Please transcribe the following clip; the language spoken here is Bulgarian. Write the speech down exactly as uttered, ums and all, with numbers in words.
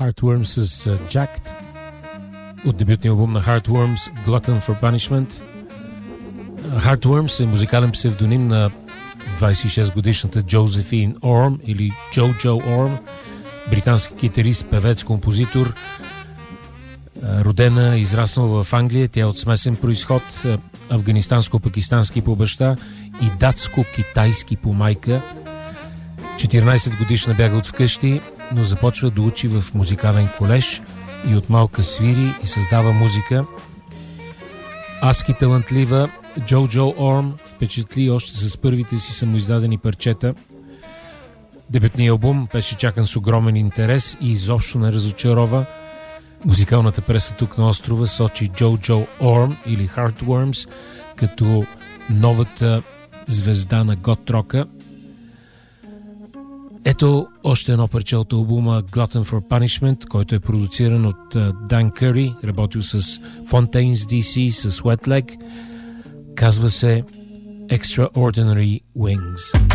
Heartworms с uh, Jacked от дебютния албум на Heartworms Glutton for Punishment. Heartworms е музикален псевдоним на двайсет и шест годишната Джозефин Орм или Джо Джо Орм, британски китарист, певец, композитор, родена и израснала в Англия. Тя е от смесен произход, афганистанско-пакистански по баща и датско-китайски по майка. четиринайсет годишна бяга от вкъщи, но започва да учи в музикален колеж и от малка свири и създава музика. Адски талантлива, Джо Джо Орм впечатли още с първите си самоиздадени парчета. Дебютният албум беше чакан с огромен интерес и изобщо не разочарова. Музикалната преса тук на острова сочи Джо Джо Орм или Heartworms като новата звезда на гот-рока. Ето още едно парче от албума Glutton for Punishment, който е продуциран от Дан Къри, работил с Fontaines ди си, с Wet Leg. Казва се Extraordinary Wings.